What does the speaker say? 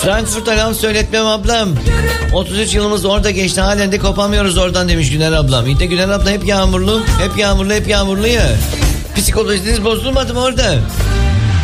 Frankfurt'a laf söyletmem ablam. 33 yılımız orada geçti, halen de kopamıyoruz oradan demiş Güner ablam. İyi de Güner abla hep yağmurlu, hep yağmurlu, hep yağmurlu ya. Psikolojiniz bozulmadı mı orada?